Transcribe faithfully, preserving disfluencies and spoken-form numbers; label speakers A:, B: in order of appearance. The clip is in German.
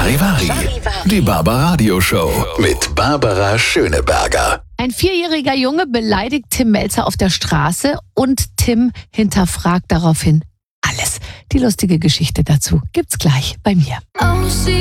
A: Charivari, die Barbaradio Show mit Barbara Schöneberger.
B: Ein vierjähriger Junge beleidigt Tim Melzer auf der Straße und Tim hinterfragt daraufhin alles. Die lustige Geschichte dazu gibt's gleich bei mir.
C: Oh,